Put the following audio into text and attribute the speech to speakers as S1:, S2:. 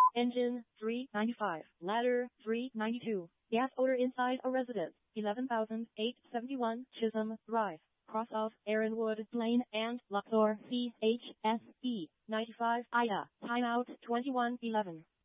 S1: Engine 395. Ladder 392. Gas odor inside a residence. 11,871 Chisholm Drive. Cross of Aaronwood Lane and Luxor CHSE 95 Ida. Timeout 2111.